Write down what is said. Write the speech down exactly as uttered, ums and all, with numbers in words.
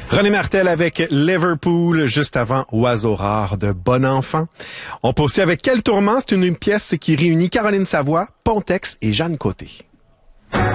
René Martel avec Liverpool, juste avant Oiseau rare de Bon Enfant. On poursuit avec Quel tourment? C'est une, une pièce qui réunit Caroline Savoie, Pontex et Jeanne Côté.